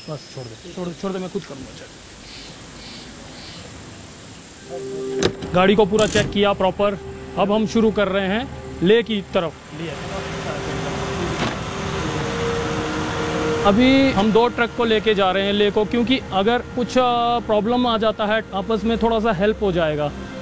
बस छोड़ दे, मैं खुद करूँगा चेक। गाड़ी को पूरा चेक किया प्रॉपर। अब हम शुरू कर रहे हैं ले की तरफ। अभी हम 2 ट्रक को लेके जा रहे हैं ले को, क्योंकि अगर कुछ प्रॉब्लम आ जाता है आपस में थोड़ा सा हेल्प हो जाएगा।